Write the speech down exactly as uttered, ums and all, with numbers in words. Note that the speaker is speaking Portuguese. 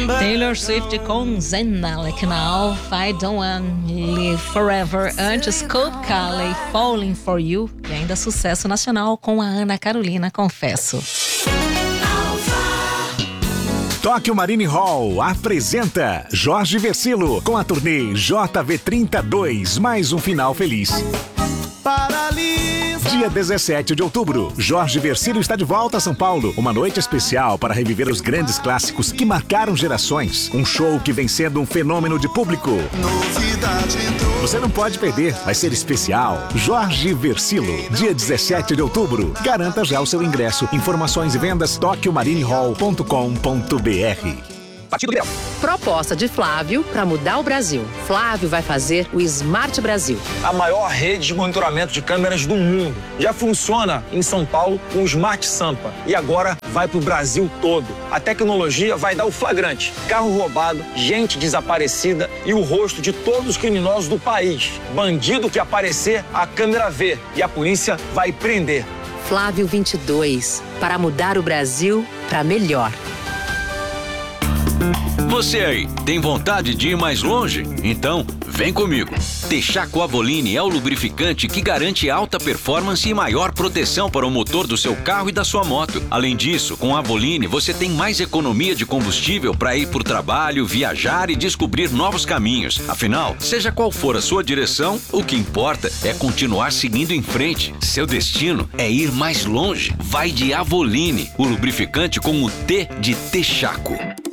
Taylor Swift com Zena Like Now, I Don't Want Live Forever. Antes, Cold Cali, Falling For You. E ainda sucesso nacional com a Ana Carolina, Confesso. Tóquio Marine Hall apresenta Jorge Versilo com a turnê J V trinta e dois, mais um final feliz. Paralisa. Dia dezessete de outubro, Jorge Versilo está de volta a São Paulo. Uma noite especial para reviver os grandes clássicos que marcaram gerações. Um show que vem sendo um fenômeno de público. Você não pode perder, vai ser especial. Jorge Versilo, dia dezessete de outubro. Garanta já o seu ingresso. Informações e vendas tóquio marine hall ponto com ponto br. Partido Liberal. Proposta de Flávio para mudar o Brasil. Flávio vai fazer o Smart Brasil. A maior rede de monitoramento de câmeras do mundo. Já funciona em São Paulo com o Smart Sampa. E agora vai para o Brasil todo. A tecnologia vai dar o flagrante. Carro roubado, gente desaparecida e o rosto de todos os criminosos do país. Bandido que aparecer, a câmera vê. E a polícia vai prender. Flávio vinte e dois. Para mudar o Brasil para melhor. Você aí, tem vontade de ir mais longe? Então, vem comigo. Texaco Avoline é o lubrificante que garante alta performance e maior proteção para o motor do seu carro e da sua moto. Além disso, com a Avoline você tem mais economia de combustível para ir por trabalho, viajar e descobrir novos caminhos. Afinal, seja qual for a sua direção, o que importa é continuar seguindo em frente. Seu destino é ir mais longe. Vai de Avoline, o lubrificante com o T de Texaco.